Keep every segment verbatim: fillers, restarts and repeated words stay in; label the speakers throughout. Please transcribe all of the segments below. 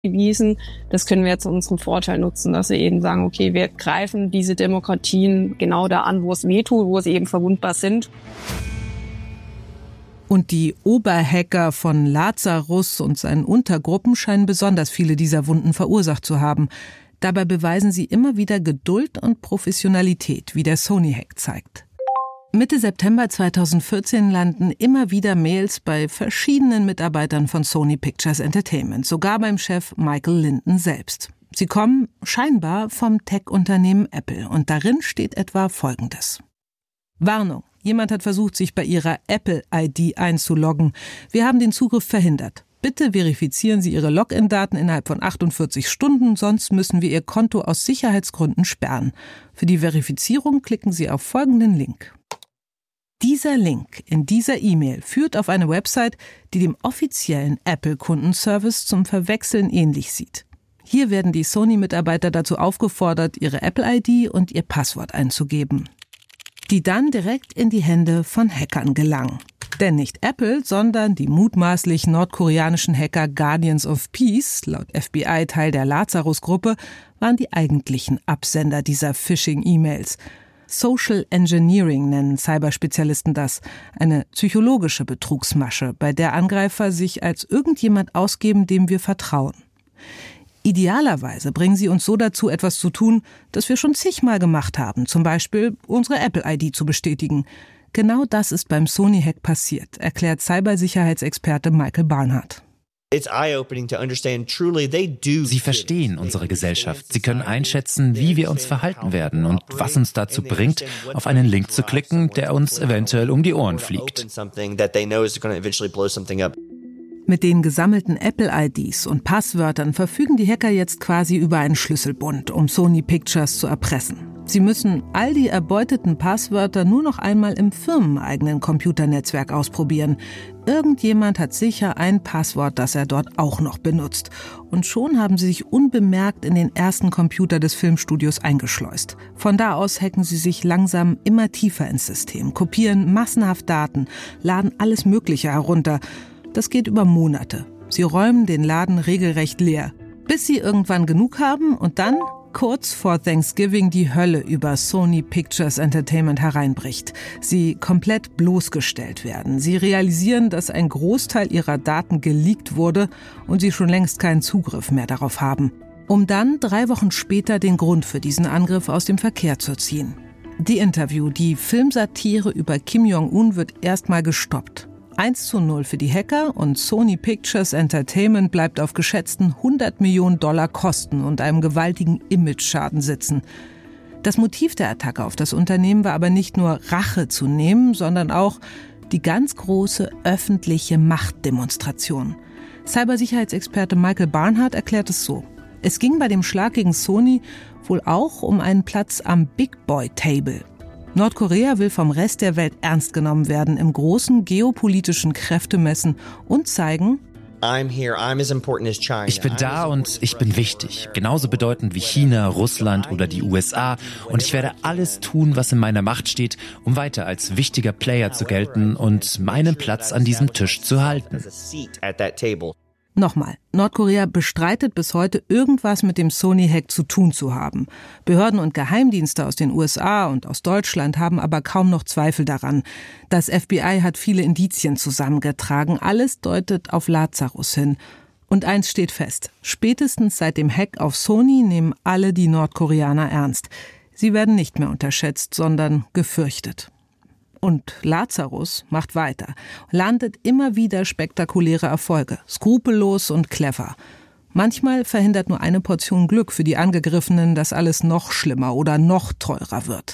Speaker 1: bewiesen. Das können wir jetzt zu unserem Vorteil nutzen, dass wir eben sagen, okay, wir greifen diese Demokratien genau da an, wo es wehtut, wo sie eben verwundbar sind.
Speaker 2: Und die Oberhacker von Lazarus und seinen Untergruppen scheinen besonders viele dieser Wunden verursacht zu haben. Dabei beweisen sie immer wieder Geduld und Professionalität, wie der Sony-Hack zeigt. Mitte September zweitausendvierzehn landen immer wieder Mails bei verschiedenen Mitarbeitern von Sony Pictures Entertainment, sogar beim Chef Michael Linden selbst. Sie kommen scheinbar vom Tech-Unternehmen Apple und darin steht etwa Folgendes. Warnung, jemand hat versucht, sich bei Ihrer Apple-I D einzuloggen. Wir haben den Zugriff verhindert. Bitte verifizieren Sie Ihre Login-Daten innerhalb von achtundvierzig Stunden, sonst müssen wir Ihr Konto aus Sicherheitsgründen sperren. Für die Verifizierung klicken Sie auf folgenden Link. Dieser Link in dieser E-Mail führt auf eine Website, die dem offiziellen Apple-Kundenservice zum Verwechseln ähnlich sieht. Hier werden die Sony-Mitarbeiter dazu aufgefordert, ihre Apple-I D und ihr Passwort einzugeben, die dann direkt in die Hände von Hackern gelangen. Denn nicht Apple, sondern die mutmaßlich nordkoreanischen Hacker Guardians of Peace, laut F B I Teil der Lazarus-Gruppe, waren die eigentlichen Absender dieser Phishing-E-Mails. Social Engineering nennen Cyberspezialisten das, eine psychologische Betrugsmasche, bei der Angreifer sich als irgendjemand ausgeben, dem wir vertrauen. Idealerweise bringen sie uns so dazu, etwas zu tun, das wir schon zigmal gemacht haben, zum Beispiel unsere Apple-I D zu bestätigen. Genau das ist beim Sony-Hack passiert, erklärt Cybersicherheitsexperte Michael Barnhardt.
Speaker 3: Sie verstehen unsere Gesellschaft. Sie können einschätzen, wie wir uns verhalten werden und was uns dazu bringt, auf einen Link zu klicken, der uns eventuell um die Ohren fliegt.
Speaker 2: Mit den gesammelten Apple-I Ds und Passwörtern verfügen die Hacker jetzt quasi über einen Schlüsselbund, um Sony Pictures zu erpressen. Sie müssen all die erbeuteten Passwörter nur noch einmal im firmeneigenen Computernetzwerk ausprobieren. Irgendjemand hat sicher ein Passwort, das er dort auch noch benutzt. Und schon haben sie sich unbemerkt in den ersten Computer des Filmstudios eingeschleust. Von da aus hacken sie sich langsam immer tiefer ins System, kopieren massenhaft Daten, laden alles Mögliche herunter. Das geht über Monate. Sie räumen den Laden regelrecht leer, bis sie irgendwann genug haben und dann kurz vor Thanksgiving die Hölle über Sony Pictures Entertainment hereinbricht. Sie komplett bloßgestellt werden. Sie realisieren, dass ein Großteil ihrer Daten geleakt wurde und sie schon längst keinen Zugriff mehr darauf haben. Um dann drei Wochen später den Grund für diesen Angriff aus dem Verkehr zu ziehen. Die Interview, die Filmsatire über Kim Jong-un, wird erstmal gestoppt. eins zu null für die Hacker und Sony Pictures Entertainment bleibt auf geschätzten hundert Millionen Dollar Kosten und einem gewaltigen Image-Schaden sitzen. Das Motiv der Attacke auf das Unternehmen war aber nicht nur Rache zu nehmen, sondern auch die ganz große öffentliche Machtdemonstration. Cybersicherheitsexperte Michael Barnhardt erklärt es so. Es ging bei dem Schlag gegen Sony wohl auch um einen Platz am Big Boy Table. Nordkorea will vom Rest der Welt ernst genommen werden im großen geopolitischen Kräftemessen und zeigen,
Speaker 3: ich bin da und ich bin wichtig, genauso bedeutend wie China, Russland oder die U S A, und ich werde alles tun, was in meiner Macht steht, um weiter als wichtiger Player zu gelten und meinen Platz an diesem Tisch zu halten.
Speaker 2: Nochmal, Nordkorea bestreitet bis heute, irgendwas mit dem Sony-Hack zu tun zu haben. Behörden und Geheimdienste aus den U S A und aus Deutschland haben aber kaum noch Zweifel daran. Das F B I hat viele Indizien zusammengetragen. Alles deutet auf Lazarus hin. Und eins steht fest. Spätestens seit dem Hack auf Sony nehmen alle die Nordkoreaner ernst. Sie werden nicht mehr unterschätzt, sondern gefürchtet. Und Lazarus macht weiter, landet immer wieder spektakuläre Erfolge, skrupellos und clever. Manchmal verhindert nur eine Portion Glück für die Angegriffenen, dass alles noch schlimmer oder noch teurer wird.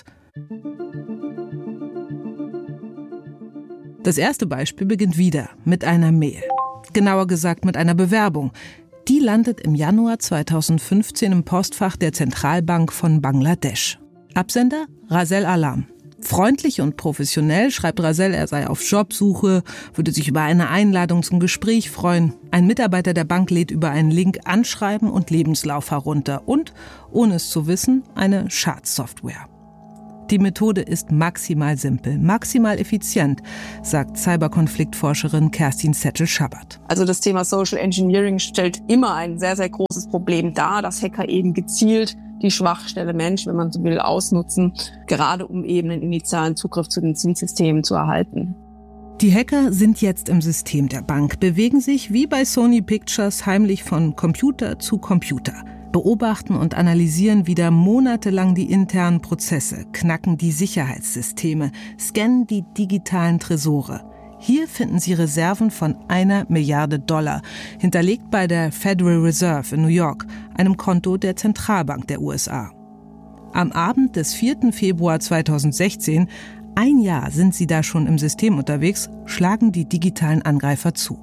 Speaker 2: Das erste Beispiel beginnt wieder mit einer Mail. Genauer gesagt mit einer Bewerbung. Die landet im Januar zweitausendfünfzehn im Postfach der Zentralbank von Bangladesch. Absender Rasel Alam. Freundlich und professionell schreibt Rasel, er sei auf Jobsuche, würde sich über eine Einladung zum Gespräch freuen. Ein Mitarbeiter der Bank lädt über einen Link Anschreiben und Lebenslauf herunter und, ohne es zu wissen, eine Schadsoftware. Die Methode ist maximal simpel, maximal effizient, sagt Cyberkonfliktforscherin Kerstin Zettel-Schabbert.
Speaker 1: Also das Thema Social Engineering stellt immer ein sehr, sehr großes Problem dar, dass Hacker eben gezielt die Schwachstelle Mensch, wenn man so will, ausnutzen, gerade um eben einen initialen Zugriff zu den Zinssystemen zu erhalten.
Speaker 2: Die Hacker sind jetzt im System der Bank, bewegen sich wie bei Sony Pictures heimlich von Computer zu Computer, beobachten und analysieren wieder monatelang die internen Prozesse, knacken die Sicherheitssysteme, scannen die digitalen Tresore. Hier finden sie Reserven von einer Milliarde Dollar, hinterlegt bei der Federal Reserve in New York, einem Konto der Zentralbank der U S A. Am Abend des vierten Februar zweitausendsechzehn, ein Jahr sind sie da schon im System unterwegs, schlagen die digitalen Angreifer zu.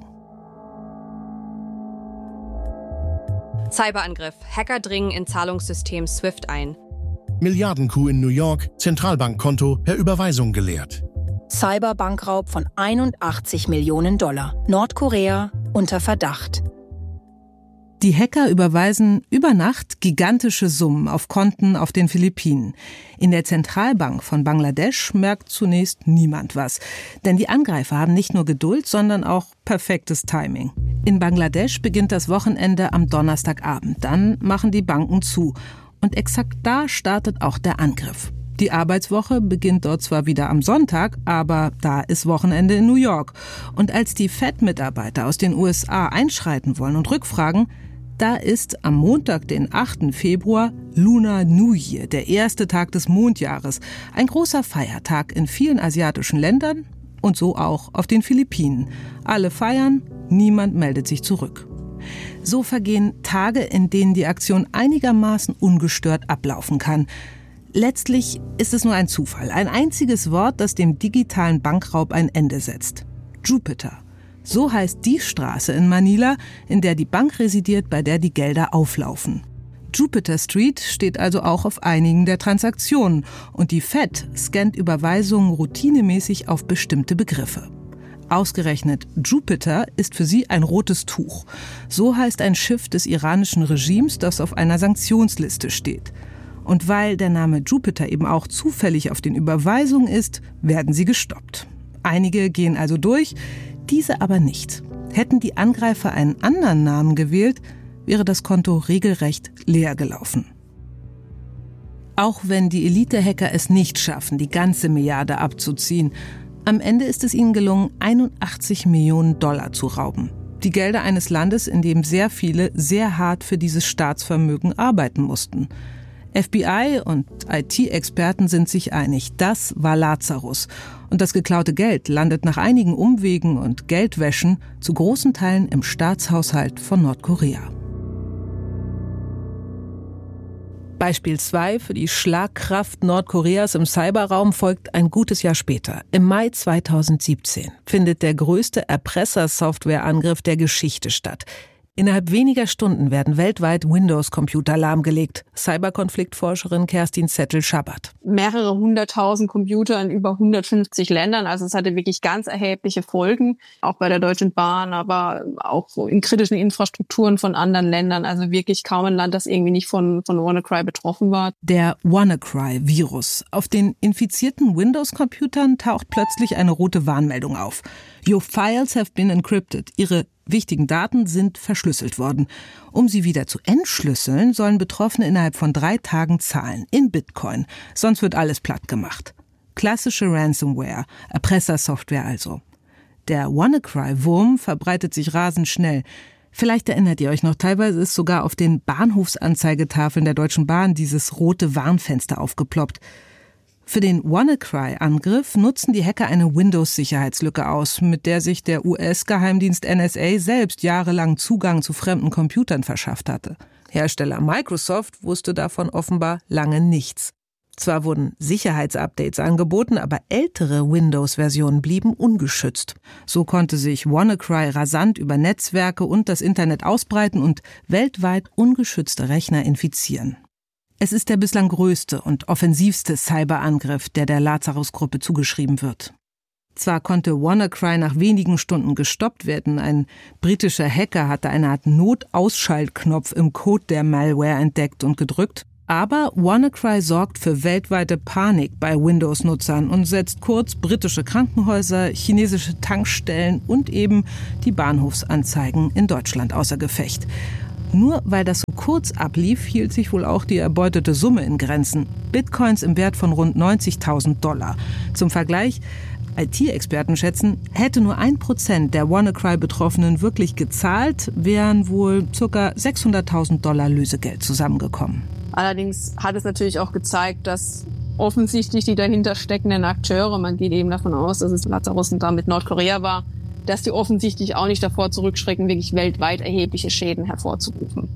Speaker 4: Cyberangriff. Hacker dringen in Zahlungssystem SWIFT ein.
Speaker 5: Milliardencoup in New York, Zentralbankkonto per Überweisung geleert.
Speaker 6: Cyberbankraub von einundachtzig Millionen Dollar. Nordkorea unter Verdacht.
Speaker 2: Die Hacker überweisen über Nacht gigantische Summen auf Konten auf den Philippinen. In der Zentralbank von Bangladesch merkt zunächst niemand was. Denn die Angreifer haben nicht nur Geduld, sondern auch perfektes Timing. In Bangladesch beginnt das Wochenende am Donnerstagabend. Dann machen die Banken zu. Und exakt da startet auch der Angriff. Die Arbeitswoche beginnt dort zwar wieder am Sonntag, aber da ist Wochenende in New York. Und als die Fed-Mitarbeiter aus den U S A einschreiten wollen und rückfragen, da ist am Montag, den achten Februar, Lunar New Year, der erste Tag des Mondjahres. Ein großer Feiertag in vielen asiatischen Ländern und so auch auf den Philippinen. Alle feiern, niemand meldet sich zurück. So vergehen Tage, in denen die Aktion einigermaßen ungestört ablaufen kann. Letztlich ist es nur ein Zufall, ein einziges Wort, das dem digitalen Bankraub ein Ende setzt. Jupiter. So heißt die Straße in Manila, in der die Bank residiert, bei der die Gelder auflaufen. Jupiter Street steht also auch auf einigen der Transaktionen und die Fed scannt Überweisungen routinemäßig auf bestimmte Begriffe. Ausgerechnet Jupiter ist für sie ein rotes Tuch. So heißt ein Schiff des iranischen Regimes, das auf einer Sanktionsliste steht. Und weil der Name Jupiter eben auch zufällig auf den Überweisungen ist, werden sie gestoppt. Einige gehen also durch, diese aber nicht. Hätten die Angreifer einen anderen Namen gewählt, wäre das Konto regelrecht leer gelaufen. Auch wenn die Elite-Hacker es nicht schaffen, die ganze Milliarde abzuziehen, am Ende ist es ihnen gelungen, einundachtzig Millionen Dollar zu rauben. Die Gelder eines Landes, in dem sehr viele sehr hart für dieses Staatsvermögen arbeiten mussten. F B I und I T-Experten sind sich einig, das war Lazarus. Und das geklaute Geld landet nach einigen Umwegen und Geldwäschen zu großen Teilen im Staatshaushalt von Nordkorea. Beispiel zwei für die Schlagkraft Nordkoreas im Cyberraum folgt ein gutes Jahr später. Im Mai zweitausendsiebzehn findet der größte Erpressersoftwareangriff der Geschichte statt. Innerhalb weniger Stunden werden weltweit Windows-Computer lahmgelegt. Cyberkonfliktforscherin Kerstin Zettel-Schabbert.
Speaker 1: Mehrere hunderttausend Computer in über hundertfünfzig Ländern. Also es hatte wirklich ganz erhebliche Folgen, auch bei der Deutschen Bahn, aber auch so in kritischen Infrastrukturen von anderen Ländern. Also wirklich kaum ein Land, das irgendwie nicht von, von WannaCry betroffen war.
Speaker 2: Der WannaCry-Virus. Auf den infizierten Windows-Computern taucht plötzlich eine rote Warnmeldung auf. Your files have been encrypted. Ihre wichtigen Daten sind verschlüsselt worden. Um sie wieder zu entschlüsseln, sollen Betroffene innerhalb von drei Tagen zahlen, in Bitcoin. Sonst wird alles platt gemacht. Klassische Ransomware, Erpressersoftware also. Der WannaCry-Wurm verbreitet sich rasend schnell. Vielleicht erinnert ihr euch noch, teilweise ist sogar auf den Bahnhofsanzeigetafeln der Deutschen Bahn dieses rote Warnfenster aufgeploppt. Für den WannaCry-Angriff nutzen die Hacker eine Windows-Sicherheitslücke aus, mit der sich der U S-Geheimdienst N S A selbst jahrelang Zugang zu fremden Computern verschafft hatte. Hersteller Microsoft wusste davon offenbar lange nichts. Zwar wurden Sicherheitsupdates angeboten, aber ältere Windows-Versionen blieben ungeschützt. So konnte sich WannaCry rasant über Netzwerke und das Internet ausbreiten und weltweit ungeschützte Rechner infizieren. Es ist der bislang größte und offensivste Cyberangriff, der der Lazarus-Gruppe zugeschrieben wird. Zwar konnte WannaCry nach wenigen Stunden gestoppt werden, ein britischer Hacker hatte eine Art Notausschaltknopf im Code der Malware entdeckt und gedrückt, Aber WannaCry sorgt für weltweite Panik bei Windows-Nutzern und setzt kurz britische Krankenhäuser, chinesische Tankstellen und eben die Bahnhofsanzeigen in Deutschland außer Gefecht. Nur weil das so kurz ablief, hielt sich wohl auch die erbeutete Summe in Grenzen. Bitcoins im Wert von rund neunzigtausend Dollar. Zum Vergleich, I T-Experten schätzen, hätte nur ein Prozent der WannaCry-Betroffenen wirklich gezahlt, wären wohl ca. sechshunderttausend Dollar Lösegeld zusammengekommen.
Speaker 1: Allerdings hat es natürlich auch gezeigt, dass offensichtlich die dahinter steckenden Akteure, man geht eben davon aus, dass es Lazarus und damit Nordkorea war, dass die offensichtlich auch nicht davor zurückschrecken, wirklich weltweit erhebliche Schäden hervorzurufen.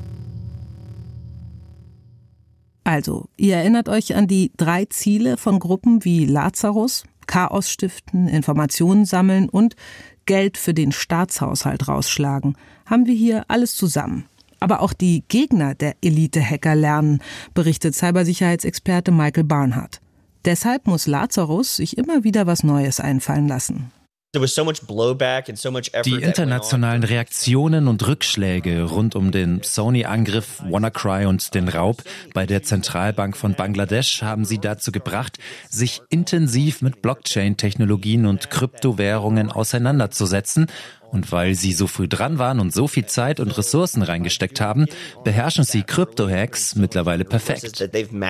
Speaker 2: Also, ihr erinnert euch an die drei Ziele von Gruppen wie Lazarus: Chaos stiften, Informationen sammeln und Geld für den Staatshaushalt rausschlagen. Haben wir hier alles zusammen. Aber auch die Gegner der Elite-Hacker lernen, berichtet Cybersicherheitsexperte Michael Barnhart. Deshalb muss Lazarus sich immer wieder was Neues einfallen lassen.
Speaker 3: Die internationalen Reaktionen und Rückschläge rund um den Sony-Angriff, WannaCry und den Raub bei der Zentralbank von Bangladesch haben sie dazu gebracht, sich intensiv mit Blockchain-Technologien und Kryptowährungen auseinanderzusetzen. Und weil sie so früh dran waren und so viel Zeit und Ressourcen reingesteckt haben, beherrschen sie Krypto-Hacks mittlerweile perfekt.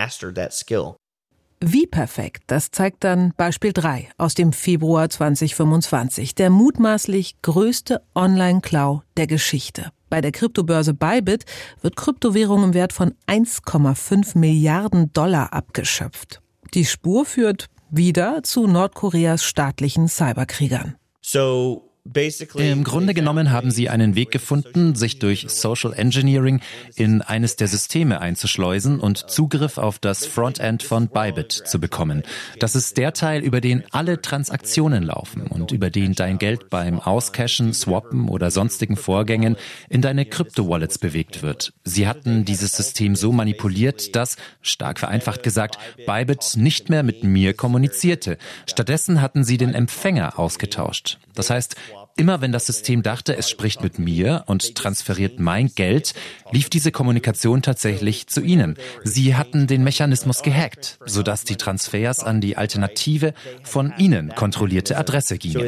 Speaker 2: Wie perfekt, das zeigt dann Beispiel drei aus dem Februar zwanzig fünfundzwanzig, der mutmaßlich größte Online-Klau der Geschichte. Bei der Kryptobörse Bybit wird Kryptowährung im Wert von eins Komma fünf Milliarden Dollar abgeschöpft. Die Spur führt wieder zu Nordkoreas staatlichen Cyberkriegern.
Speaker 3: So Im Grunde genommen haben sie einen Weg gefunden, sich durch Social Engineering in eines der Systeme einzuschleusen und Zugriff auf das Frontend von Bybit zu bekommen. Das ist der Teil, über den alle Transaktionen laufen und über den dein Geld beim Auscashen, Swappen oder sonstigen Vorgängen in deine Krypto-Wallets bewegt wird. Sie hatten dieses System so manipuliert, dass, stark vereinfacht gesagt, Bybit nicht mehr mit mir kommunizierte. Stattdessen hatten sie den Empfänger ausgetauscht. Das heißt, immer wenn das System dachte, es spricht mit mir und transferiert mein Geld, lief diese Kommunikation tatsächlich zu ihnen. Sie hatten den Mechanismus gehackt, sodass die Transfers an die alternative, von ihnen kontrollierte Adresse gingen.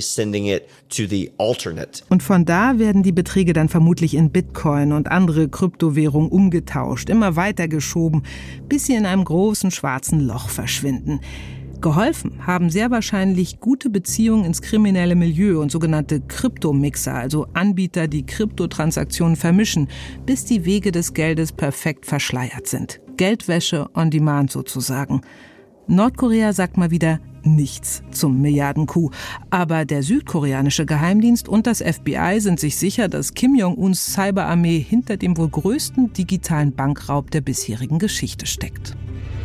Speaker 2: Und von da werden die Beträge dann vermutlich in Bitcoin und andere Kryptowährungen umgetauscht, immer weiter geschoben, bis sie in einem großen schwarzen Loch verschwinden. Geholfen haben sehr wahrscheinlich gute Beziehungen ins kriminelle Milieu und sogenannte Kryptomixer, also Anbieter, die Kryptotransaktionen vermischen, bis die Wege des Geldes perfekt verschleiert sind. Geldwäsche on demand sozusagen. Nordkorea sagt mal wieder nichts zum Milliarden-Coup. Aber der südkoreanische Geheimdienst und das F B I sind sich sicher, dass Kim Jong-uns Cyberarmee hinter dem wohl größten digitalen Bankraub der bisherigen Geschichte steckt.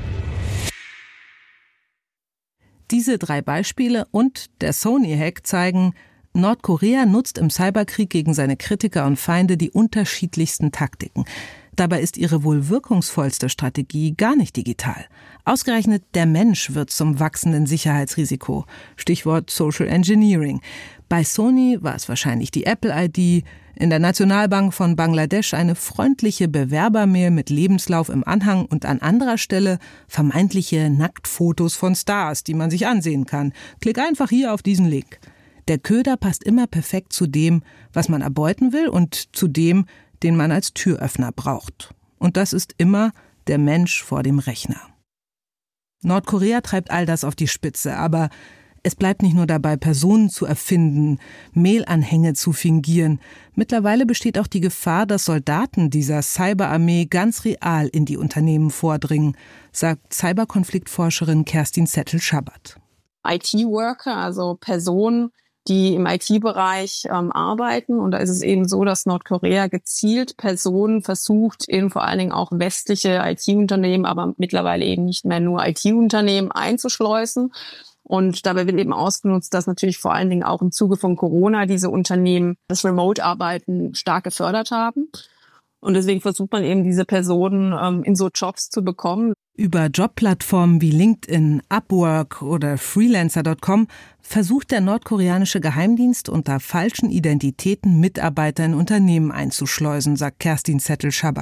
Speaker 2: Diese drei Beispiele und der Sony-Hack zeigen, Nordkorea nutzt im Cyberkrieg gegen seine Kritiker und Feinde die unterschiedlichsten Taktiken. Dabei ist ihre wohl wirkungsvollste Strategie gar nicht digital. Ausgerechnet der Mensch wird zum wachsenden Sicherheitsrisiko. Stichwort Social Engineering. Bei Sony war es wahrscheinlich die Apple I D, in der Nationalbank von Bangladesch eine freundliche Bewerbermail mit Lebenslauf im Anhang und an anderer Stelle vermeintliche Nacktfotos von Stars, die man sich ansehen kann. Klick einfach hier auf diesen Link. Der Köder passt immer perfekt zu dem, was man erbeuten will und zu dem, den man als Türöffner braucht. Und das ist immer der Mensch vor dem Rechner. Nordkorea treibt all das auf die Spitze, aber es bleibt nicht nur dabei, Personen zu erfinden, Mailanhänge zu fingieren. Mittlerweile besteht auch die Gefahr, dass Soldaten dieser Cyberarmee ganz real in die Unternehmen vordringen, sagt Cyberkonfliktforscherin Kerstin Zettel-Schabbert.
Speaker 1: I T-Worker, also Personen, die im I T-Bereich ähm, arbeiten. Und da ist es eben so, dass Nordkorea gezielt Personen versucht, eben vor allen Dingen auch westliche I T-Unternehmen, aber mittlerweile eben nicht mehr nur I T-Unternehmen einzuschleusen. Und dabei wird eben ausgenutzt, dass natürlich vor allen Dingen auch im Zuge von Corona diese Unternehmen das Remote-Arbeiten stark gefördert haben. Und deswegen versucht man eben, diese Personen ähm, in so Jobs zu bekommen.
Speaker 2: Über Jobplattformen wie LinkedIn, Upwork oder Freelancer Punkt com versucht der nordkoreanische Geheimdienst unter falschen Identitäten Mitarbeiter in Unternehmen einzuschleusen, sagt Kerstin Zettel-Schabbert.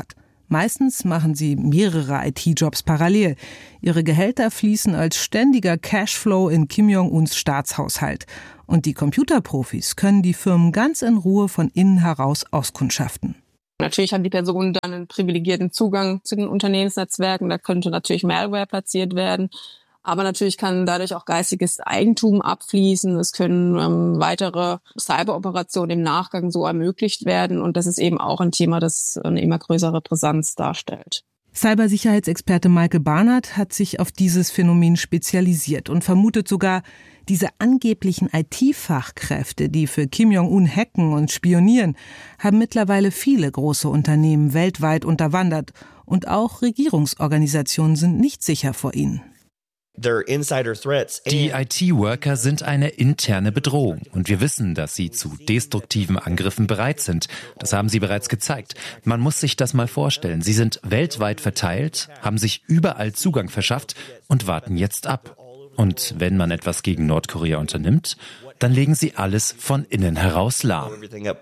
Speaker 2: Meistens machen sie mehrere I T-Jobs parallel. Ihre Gehälter fließen als ständiger Cashflow in Kim Jong-uns Staatshaushalt. Und die Computerprofis können die Firmen ganz in Ruhe von innen heraus auskundschaften.
Speaker 1: Natürlich haben die Personen dann einen privilegierten Zugang zu den Unternehmensnetzwerken. Da könnte natürlich Malware platziert werden. Aber natürlich kann dadurch auch geistiges Eigentum abfließen. Es können ähm, weitere Cyberoperationen im Nachgang so ermöglicht werden. Und das ist eben auch ein Thema, das eine immer größere Brisanz darstellt.
Speaker 2: Cybersicherheitsexperte Michael Barnard hat sich auf dieses Phänomen spezialisiert und vermutet sogar, diese angeblichen I T-Fachkräfte, die für Kim Jong-un hacken und spionieren, haben mittlerweile viele große Unternehmen weltweit unterwandert. Und auch Regierungsorganisationen sind nicht sicher vor ihnen.
Speaker 3: Die I T-Worker sind eine interne Bedrohung und wir wissen, dass sie zu destruktiven Angriffen bereit sind. Das haben sie bereits gezeigt. Man muss sich das mal vorstellen. Sie sind weltweit verteilt, haben sich überall Zugang verschafft und warten jetzt ab. Und wenn man etwas gegen Nordkorea unternimmt, dann legen sie alles von innen heraus lahm.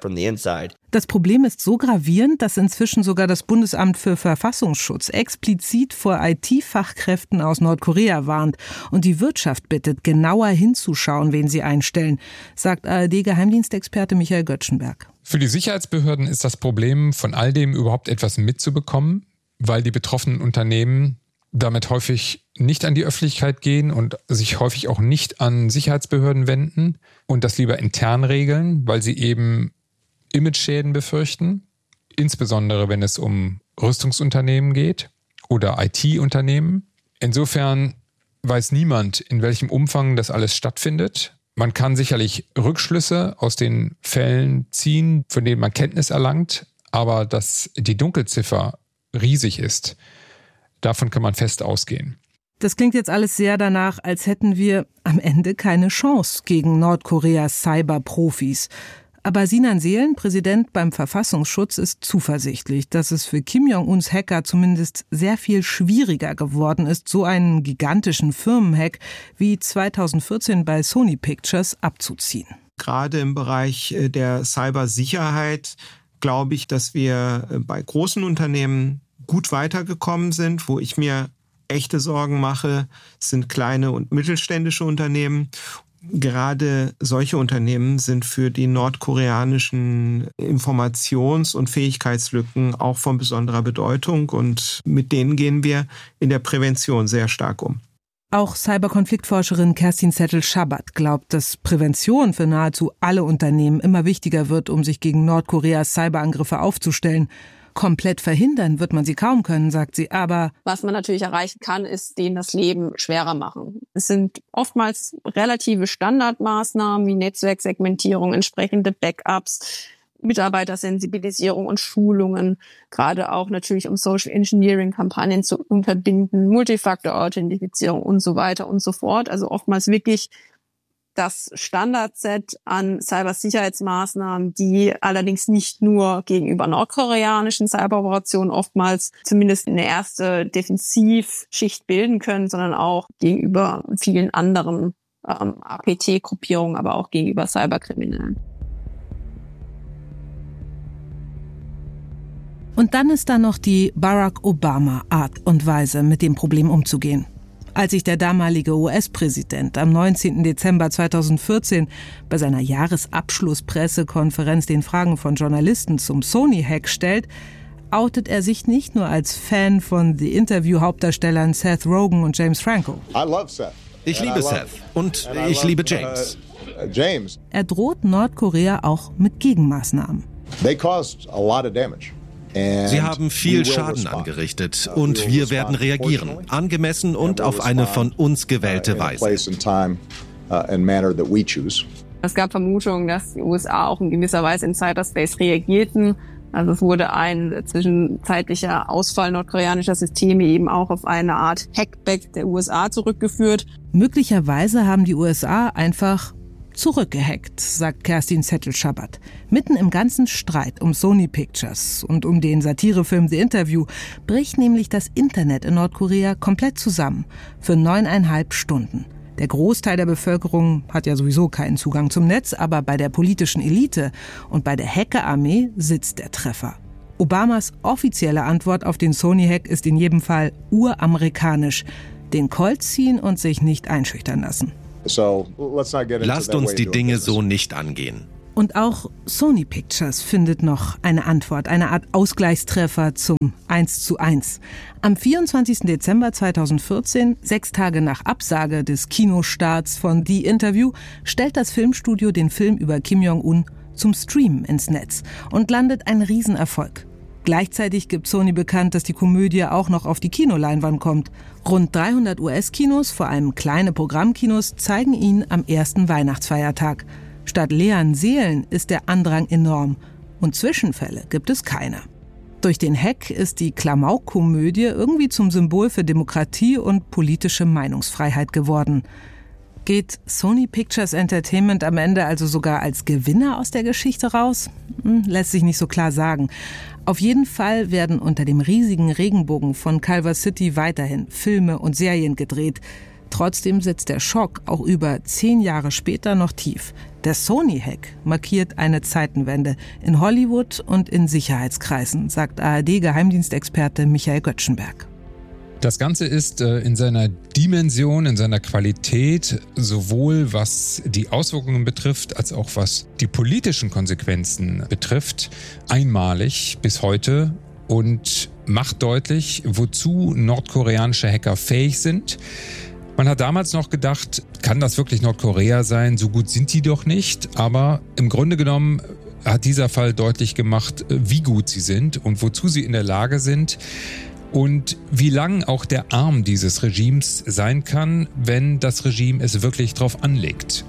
Speaker 2: Das Problem ist so gravierend, dass inzwischen sogar das Bundesamt für Verfassungsschutz explizit vor I T-Fachkräften aus Nordkorea warnt und die Wirtschaft bittet, genauer hinzuschauen, wen sie einstellen, sagt A R D-Geheimdienstexperte Michael Göttschenberg.
Speaker 7: Für die Sicherheitsbehörden ist das Problem, von all dem überhaupt etwas mitzubekommen, weil die betroffenen Unternehmen damit häufig nicht an die Öffentlichkeit gehen und sich häufig auch nicht an Sicherheitsbehörden wenden und das lieber intern regeln, weil sie eben Imageschäden befürchten, insbesondere wenn es um Rüstungsunternehmen geht oder I T-Unternehmen. Insofern weiß niemand, in welchem Umfang das alles stattfindet. Man kann sicherlich Rückschlüsse aus den Fällen ziehen, von denen man Kenntnis erlangt, aber dass die Dunkelziffer riesig ist, davon kann man fest ausgehen.
Speaker 2: Das klingt jetzt alles sehr danach, als hätten wir am Ende keine Chance gegen Nordkoreas Cyberprofis. Aber Sinan Seelen, Präsident beim Verfassungsschutz, ist zuversichtlich, dass es für Kim Jong-uns Hacker zumindest sehr viel schwieriger geworden ist, so einen gigantischen Firmenhack wie zweitausendvierzehn bei Sony Pictures abzuziehen.
Speaker 8: Gerade im Bereich der Cybersicherheit glaube ich, dass wir bei großen Unternehmen gut weitergekommen sind. Wo ich mir echte Sorgen mache, sind kleine und mittelständische Unternehmen. Gerade solche Unternehmen sind für die nordkoreanischen Informations- und Fähigkeitslücken auch von besonderer Bedeutung und mit denen gehen wir in der Prävention sehr stark um.
Speaker 2: Auch Cyberkonfliktforscherin Kerstin Zettel-Schabat glaubt, dass Prävention für nahezu alle Unternehmen immer wichtiger wird, um sich gegen Nordkoreas Cyberangriffe aufzustellen. Komplett verhindern wird man sie kaum können, sagt sie, aber
Speaker 1: was man natürlich erreichen kann, ist denen das Leben schwerer machen. Es sind oftmals relative Standardmaßnahmen wie Netzwerksegmentierung, entsprechende Backups, Mitarbeitersensibilisierung und Schulungen, gerade auch natürlich um Social Engineering-Kampagnen zu unterbinden, Multifaktor-Authentifizierung und so weiter und so fort. Also oftmals wirklich das Standardset an Cybersicherheitsmaßnahmen, die allerdings nicht nur gegenüber nordkoreanischen Cyberoperationen oftmals zumindest eine erste Defensivschicht bilden können, sondern auch gegenüber vielen anderen ähm, A P T-Gruppierungen, aber auch gegenüber Cyberkriminellen.
Speaker 2: Und dann ist da noch die Barack Obama-Art und Weise, mit dem Problem umzugehen. Als sich der damalige U S-Präsident am neunzehnten Dezember zweitausendvierzehn bei seiner Jahresabschlusspressekonferenz den Fragen von Journalisten zum Sony-Hack stellt, outet er sich nicht nur als Fan von The Interview-Hauptdarstellern Seth Rogen und James Franco.
Speaker 9: Ich liebe Seth und ich liebe James.
Speaker 2: Er droht Nordkorea auch mit Gegenmaßnahmen.
Speaker 9: Sie haben viel Schaden angerichtet und wir werden reagieren, angemessen und auf eine von uns gewählte Weise.
Speaker 1: Es gab Vermutungen, dass die U S A auch in gewisser Weise in Cyberspace reagierten. Also es wurde ein zwischenzeitlicher Ausfall nordkoreanischer Systeme eben auch auf eine Art Hackback der U S A zurückgeführt.
Speaker 2: Möglicherweise haben die U S A einfach zurückgehackt, sagt Kerstin Zettel-Schabat. Mitten im ganzen Streit um Sony Pictures und um den Satirefilm The Interview bricht nämlich das Internet in Nordkorea komplett zusammen. Für neuneinhalb Stunden. Der Großteil der Bevölkerung hat ja sowieso keinen Zugang zum Netz, aber bei der politischen Elite und bei der Hackerarmee sitzt der Treffer. Obamas offizielle Antwort auf den Sony-Hack ist in jedem Fall uramerikanisch. Den Colt ziehen und sich nicht einschüchtern lassen.
Speaker 9: Lasst uns die Dinge so nicht angehen.
Speaker 2: Und auch Sony Pictures findet noch eine Antwort, eine Art Ausgleichstreffer zum eins zu eins. Am vierundzwanzigsten Dezember zweitausendvierzehn, sechs Tage nach Absage des Kinostarts von The Interview, stellt das Filmstudio den Film über Kim Jong-un zum Streamen ins Netz und landet ein Riesenerfolg. Gleichzeitig gibt Sony bekannt, dass die Komödie auch noch auf die Kinoleinwand kommt. Rund dreihundert U S-Kinos, vor allem kleine Programmkinos, zeigen ihn am ersten Weihnachtsfeiertag. Statt leeren Seelen ist der Andrang enorm und Zwischenfälle gibt es keine. Durch den Hack ist die Klamauk-Komödie irgendwie zum Symbol für Demokratie und politische Meinungsfreiheit geworden. Geht Sony Pictures Entertainment am Ende also sogar als Gewinner aus der Geschichte raus? Hm, lässt sich nicht so klar sagen. Auf jeden Fall werden unter dem riesigen Regenbogen von Culver City weiterhin Filme und Serien gedreht. Trotzdem sitzt der Schock auch über zehn Jahre später noch tief. Der Sony-Hack markiert eine Zeitenwende in Hollywood und in Sicherheitskreisen, sagt A R D-Geheimdienstexperte Michael Göttschenberg.
Speaker 7: Das Ganze ist äh, in seiner Dimension, in seiner Qualität, sowohl was die Auswirkungen betrifft, als auch was die politischen Konsequenzen betrifft, einmalig bis heute und macht deutlich, wozu nordkoreanische Hacker fähig sind. Man hat damals noch gedacht, kann das wirklich Nordkorea sein? So gut sind die doch nicht. Aber im Grunde genommen hat dieser Fall deutlich gemacht, wie gut sie sind und wozu sie in der Lage sind. Und wie lang auch der Arm dieses Regimes sein kann, wenn das Regime es wirklich drauf anlegt.